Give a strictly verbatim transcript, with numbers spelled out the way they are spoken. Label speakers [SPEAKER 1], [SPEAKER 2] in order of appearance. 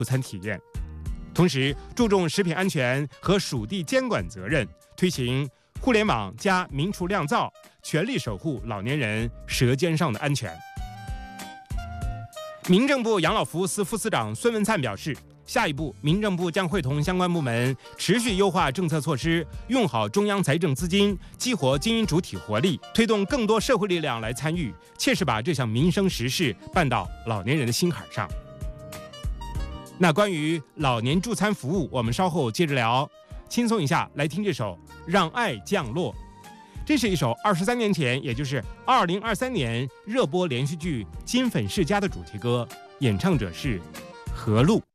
[SPEAKER 1] 就餐体验。同时，注重食品安全和属地监管责任，推行互联网加民厨酿造，全力守护老年人舌尖上的安全。民政部养老服务司副司长孙文灿表示，下一步，民政部将会同相关部门持续优化政策措施，用好中央财政资金，激活经营主体活力，推动更多社会力量来参与，切实把这项民生实事办到老年人的心坎上。那关于老年助餐服务，我们稍后接着聊。轻松一下，来听这首《让爱降落》。这是一首二十三年前，也就是二零二三年热播连续剧《金粉世家》的主题歌，演唱者是何璐。